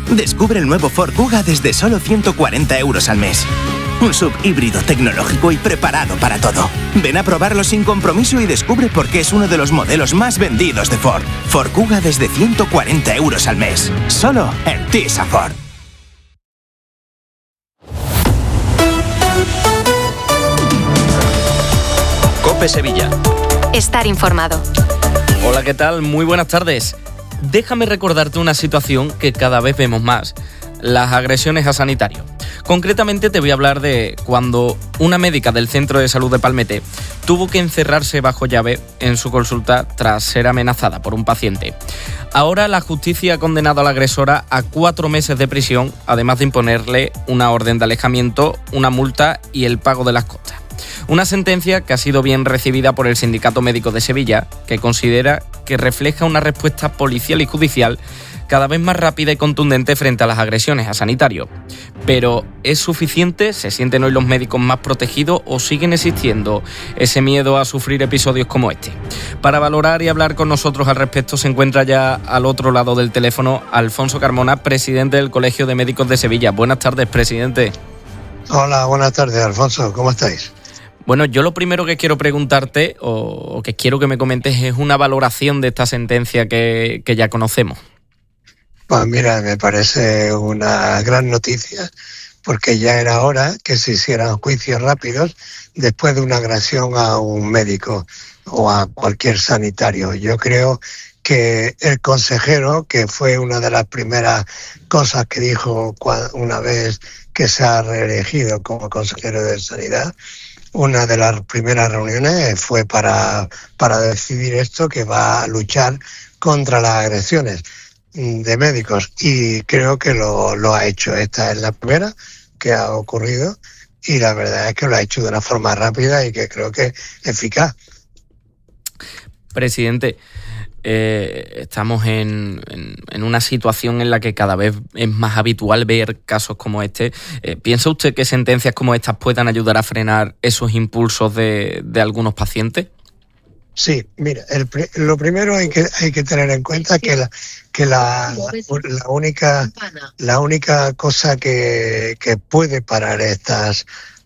Descubre el nuevo Ford Kuga desde solo 140 € al mes. Un SUV híbrido tecnológico y preparado para todo. Ven a probarlo sin compromiso y descubre por qué es uno de los modelos más vendidos de Ford. Ford Kuga desde 140 € al mes. Solo en Tisa Ford. COPE Sevilla. Estar informado. Hola, ¿qué tal? Muy buenas tardes. Déjame recordarte una situación que cada vez vemos más: las agresiones a sanitarios. Concretamente te voy a hablar de cuando una médica del Centro de Salud de Palmete tuvo que encerrarse bajo llave en su consulta tras ser amenazada por un paciente. Ahora la justicia ha condenado a la agresora a 4 meses de prisión, además de imponerle una orden de alejamiento, una multa y el pago de las costas. Una sentencia que ha sido bien recibida por el Sindicato Médico de Sevilla, que considera que refleja una respuesta policial y judicial cada vez más rápida y contundente frente a las agresiones a sanitarios. Pero, ¿es suficiente? ¿Se sienten hoy los médicos más protegidos o siguen existiendo ese miedo a sufrir episodios como este? Para valorar y hablar con nosotros al respecto se encuentra ya al otro lado del teléfono Alfonso Carmona, presidente del Colegio de Médicos de Sevilla. Buenas tardes, presidente. Hola, buenas tardes, Alfonso. ¿Cómo estáis? Bueno, yo lo primero que quiero preguntarte, o que quiero que me comentes, es una valoración de esta sentencia que ya conocemos. Pues mira, me parece una gran noticia, porque ya era hora que se hicieran juicios rápidos después de una agresión a un médico o a cualquier sanitario. Yo creo que el consejero, que fue una de las primeras cosas que dijo una vez que se ha reelegido como consejero de Sanidad, una de las primeras reuniones fue para decidir esto, que va a luchar contra las agresiones de médicos, y creo que lo ha hecho. Esta es la primera que ha ocurrido y la verdad es que lo ha hecho de una forma rápida y que creo que eficaz. Presidente, estamos en una situación en la que cada vez es más habitual ver casos como este. ¿Piensa usted que sentencias como estas puedan ayudar a frenar esos impulsos de algunos pacientes? Sí, mira, lo primero hay que tener en cuenta que la única cosa que puede parar estas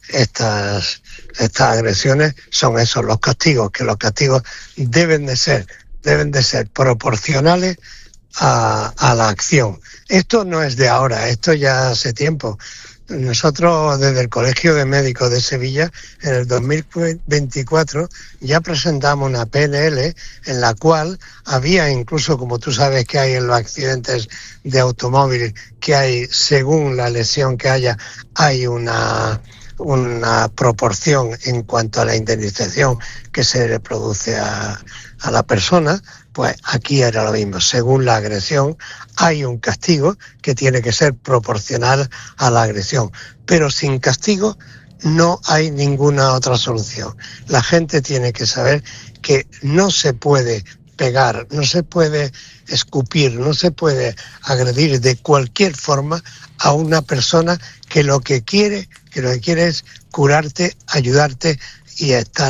agresiones son los castigos, que los castigos deben de ser proporcionales a la acción. Esto no es de ahora, esto ya hace tiempo. Nosotros desde el Colegio de Médicos de Sevilla en el 2024 ya presentamos una PNL en la cual había, incluso como tú sabes que hay en los accidentes de automóvil, que hay, según la lesión que haya, hay una proporción en cuanto a la indemnización que se le produce a la persona. Pues aquí era lo mismo. Según la agresión, hay un castigo que tiene que ser proporcional a la agresión. Pero sin castigo no hay ninguna otra solución. La gente tiene que saber que no se puede pegar, no se puede escupir, no se puede agredir de cualquier forma a una persona que lo que quiere es curarte, ayudarte y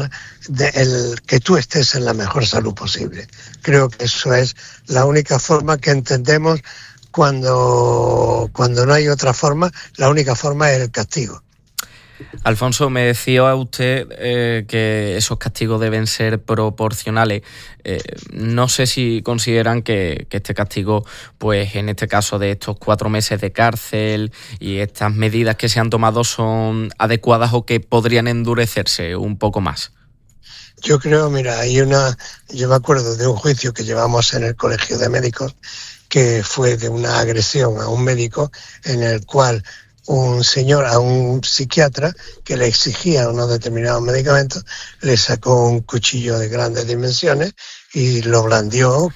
que tú estés en la mejor salud posible. Creo que eso es la única forma que entendemos cuando no hay otra forma. La única forma es el castigo. Alfonso, me decía usted que esos castigos deben ser proporcionales. No sé si consideran que este castigo, pues en este caso de estos 4 meses de cárcel y estas medidas que se han tomado son adecuadas o que podrían endurecerse un poco más. Yo creo, mira, yo me acuerdo de un juicio que llevamos en el Colegio de Médicos que fue de una agresión a un médico en el cual un señor a un psiquiatra que le exigía unos determinados medicamentos, le sacó un cuchillo de grandes dimensiones y lo blandió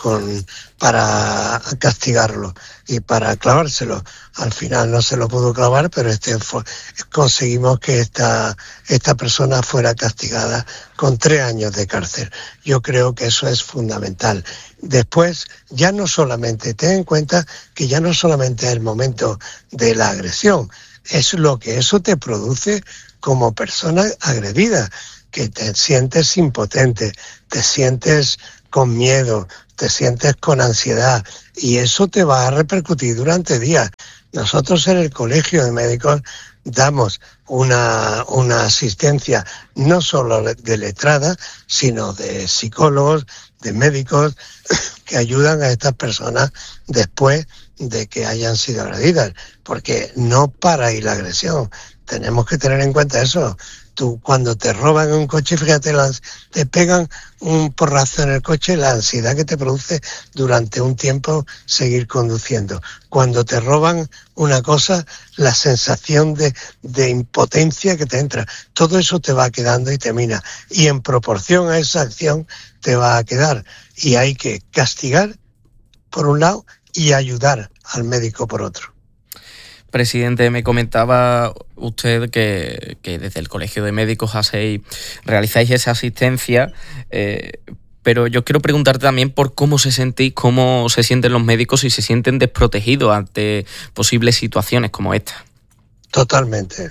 para castigarlo y para clavárselo. Al final no se lo pudo clavar, pero conseguimos que esta persona fuera castigada con 3 años de cárcel. Yo creo que eso es fundamental. Después, ten en cuenta que ya no solamente es el momento de la agresión, es lo que eso te produce como persona agredida, que te sientes impotente, te sientes con miedo, te sientes con ansiedad y eso te va a repercutir durante días. Nosotros en el Colegio de Médicos damos una asistencia no solo de letrada, sino de psicólogos, de médicos que ayudan a estas personas después de que hayan sido agredidas, porque no para ahí la agresión. Tenemos que tener en cuenta eso. Tú, cuando te roban un coche, fíjate, te pegan un porrazo en el coche, la ansiedad que te produce durante un tiempo seguir conduciendo. Cuando te roban una cosa, la sensación de impotencia que te entra. Todo eso te va quedando y te mina. Y en proporción a esa acción te va a quedar. Y hay que castigar, por un lado, y ayudar al médico por otro. Presidente, me comentaba usted que desde el Colegio de Médicos realizáis esa asistencia, pero yo quiero preguntarte también por cómo se sienten los médicos y se sienten desprotegidos ante posibles situaciones como esta. Totalmente.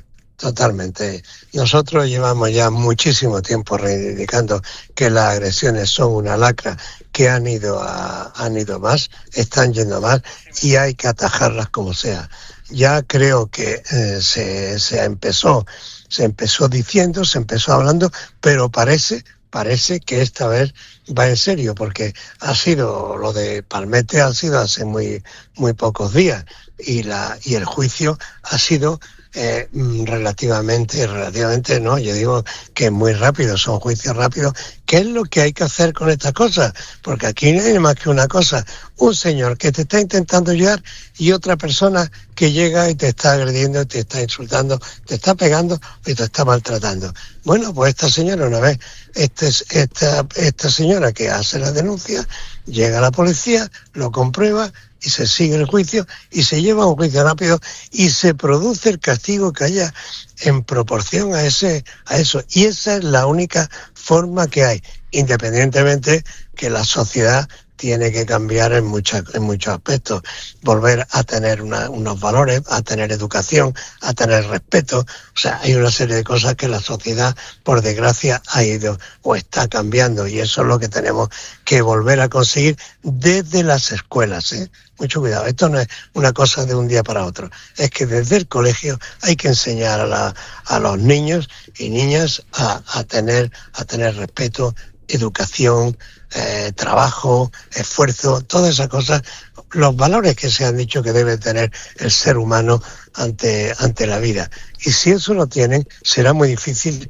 Nosotros llevamos ya muchísimo tiempo reivindicando que las agresiones son una lacra, que han ido más, están yendo más y hay que atajarlas como sea. Ya creo que se empezó diciendo, se empezó hablando, pero parece que esta vez va en serio, porque lo de Palmete ha sido hace muy pocos días y el juicio ha sido relativamente no, yo digo que muy rápido, son juicios rápidos. ¿Qué es lo que hay que hacer con estas cosas? Porque aquí no hay más que una cosa, un señor que te está intentando ayudar y otra persona que llega y te está agrediendo, te está insultando, te está pegando y te está maltratando. Bueno, pues esta señora, una vez esta señora que hace la denuncia, llega a la policía, lo comprueba y se sigue el juicio y se lleva a un juicio rápido y se produce el castigo que haya en proporción a eso. Y esa es la única forma que hay, independientemente que la sociedad tiene que cambiar en muchos aspectos, volver a tener unos valores, a tener educación, a tener respeto. O sea, hay una serie de cosas que la sociedad, por desgracia, ha ido o está cambiando, y eso es lo que tenemos que volver a conseguir desde las escuelas, ¿eh? Mucho cuidado, esto no es una cosa de un día para otro, es que desde el colegio hay que enseñar a los niños y niñas a tener respeto, educación, trabajo, esfuerzo, todas esas cosas, los valores que se han dicho que debe tener el ser humano ante la vida. Y si eso lo tienen, será muy difícil.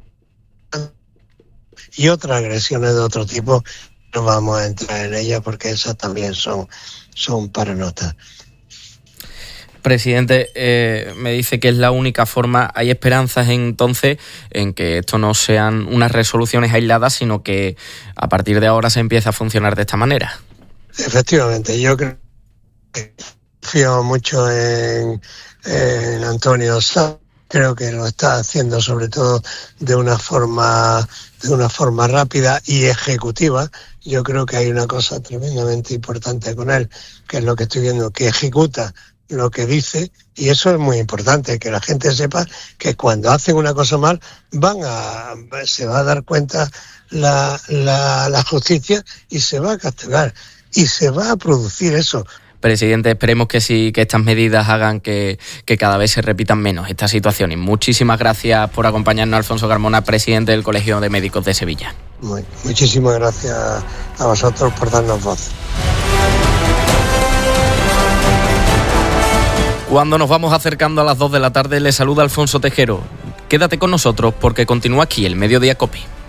Y otras agresiones de otro tipo, no vamos a entrar en ellas porque esas también son para notas. Presidente, me dice que es la única forma. ¿Hay esperanzas entonces en que esto no sean unas resoluciones aisladas, sino que a partir de ahora se empiece a funcionar de esta manera? Efectivamente, yo confío mucho en Antonio Sanz. Creo que lo está haciendo sobre todo de una forma rápida y ejecutiva. Yo creo que hay una cosa tremendamente importante con él, que es lo que estoy viendo, que ejecuta lo que dice, y eso es muy importante, que la gente sepa que cuando hacen una cosa mal se va a dar cuenta la justicia y se va a castigar y se va a producir eso. Presidente, esperemos que sí, que estas medidas hagan que cada vez se repitan menos estas situaciones. Muchísimas gracias por acompañarnos, Alfonso Carmona, presidente del Colegio de Médicos de Sevilla. Muchísimas gracias a vosotros por darnos voz. Cuando nos vamos acercando a las 2 de la tarde, le saluda Alfonso Tejero. Quédate con nosotros porque continúa aquí el Mediodía COPE.